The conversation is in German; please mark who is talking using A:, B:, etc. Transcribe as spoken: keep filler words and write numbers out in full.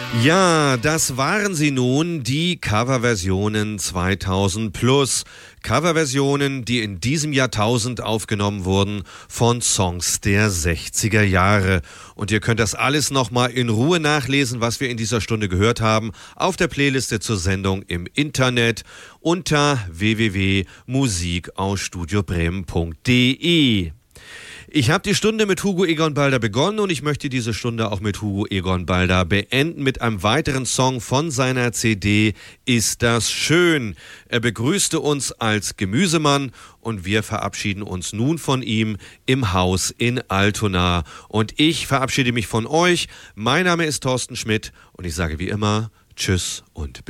A: Ja, das waren sie nun, die Coverversionen zweitausend plus. Coverversionen, die in diesem Jahrtausend aufgenommen wurden von Songs der sechziger Jahre. Und ihr könnt das alles nochmal in Ruhe nachlesen, was wir in dieser Stunde gehört haben, auf der Playliste zur Sendung im Internet unter w w w punkt musik aus studio bremen punkt d e. Ich habe die Stunde mit Hugo Egon Balder begonnen und ich möchte diese Stunde auch mit Hugo Egon Balder beenden mit einem weiteren Song von seiner C D Ist das schön. Er begrüßte uns als Gemüsemann und wir verabschieden uns nun von ihm im Haus in Altona. Und ich verabschiede mich von euch. Mein Name ist Thorsten Schmidt und ich sage wie immer Tschüss und